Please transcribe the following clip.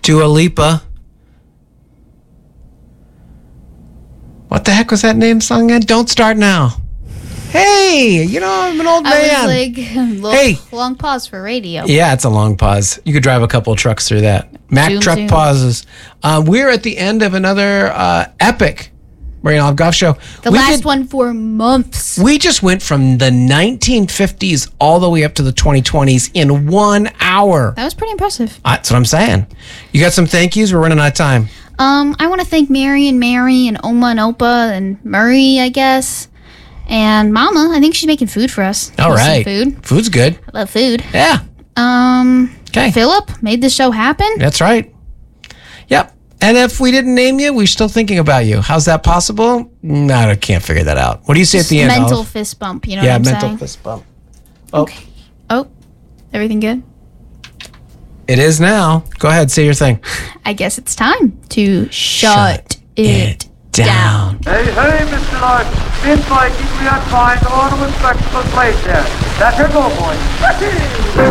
Dua Lipa. What the heck was that name song again? Don't Start Now. Hey, I'm an old man. I was like, long pause for radio. Yeah, it's a long pause. You could drive a couple of trucks through that. Mack truck pauses. We're at the end of another epic Marianne Olive Goff show. The last one for months. We just went from the 1950s all the way up to the 2020s in 1 hour. That was pretty impressive. That's what I'm saying. You got some thank yous? We're running out of time. I want to thank Mary and Oma and Opa and Murray, I guess. And Mama, I think she's making food for us. All right. Food. Food's good. I love food. Yeah. Okay. Philip made this show happen. That's right. Yep. And if we didn't name you, we're still thinking about you. How's that possible? No, I can't figure that out. What do you say at the end? Mental fist bump, what I'm saying? Yeah, mental fist bump. Oh. Okay. Oh, everything good? It is now. Go ahead, say your thing. I guess it's time to shut it down. Hey, Mr. Lark. In Viking, we are trying to order a spectacle place there. That's your go, boy.